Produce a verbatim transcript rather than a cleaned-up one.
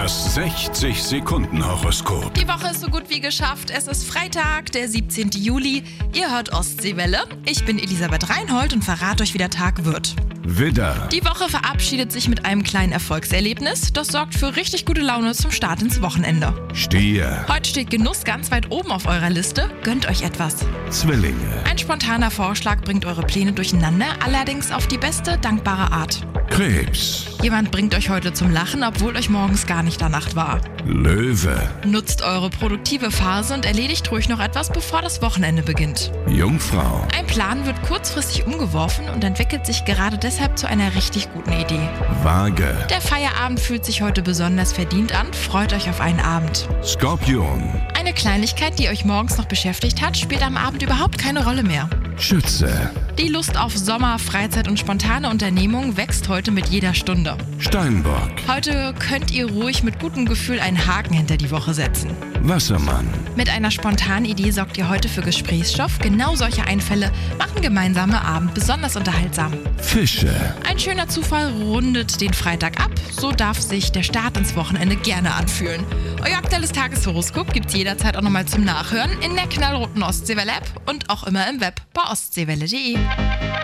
Das sechzig Sekunden Horoskop. Die Woche ist so gut wie geschafft. Es ist Freitag, der siebzehnten Juli. Ihr hört Ostseewelle. Ich bin Elisabeth Reinhold und verrate euch, wie der Tag wird. Widder, Die Woche verabschiedet sich mit einem kleinen Erfolgserlebnis. Das sorgt für richtig gute Laune zum Start ins Wochenende. Stier, Heute steht Genuss ganz weit oben auf eurer Liste. Gönnt euch etwas. Zwillinge, Ein spontaner Vorschlag bringt eure Pläne durcheinander, allerdings auf die beste, dankbare Art. Krebs, Jemand bringt euch heute zum Lachen, obwohl euch morgens gar nicht danach war. Löwe, Nutzt eure produktive Phase und erledigt ruhig noch etwas, bevor das Wochenende beginnt. Jungfrau, Ein Plan wird kurzfristig umgeworfen und entwickelt sich gerade deshalb zu einer richtig guten Idee. Waage, Der Feierabend fühlt sich heute besonders verdient an, freut euch auf einen Abend. Skorpion, Eine Kleinigkeit, die euch morgens noch beschäftigt hat, spielt am Abend überhaupt keine Rolle mehr. Schütze, Die Lust auf Sommer, Freizeit und spontane Unternehmungen wächst heute mit jeder Stunde. Steinbock, Heute könnt ihr ruhig mit gutem Gefühl einen Haken hinter die Woche setzen. Wassermann, Mit einer spontanen Idee sorgt ihr heute für Gesprächsstoff. Genau solche Einfälle machen gemeinsame Abend besonders unterhaltsam. Fische, Ein schöner Zufall rundet den Freitag ab. So darf sich der Start ins Wochenende gerne anfühlen. Euer aktuelles Tageshoroskop gibt's jederzeit auch nochmal zum Nachhören in der knallroten Ostseewelle-App und auch immer im Web bei ostseewelle punkt de.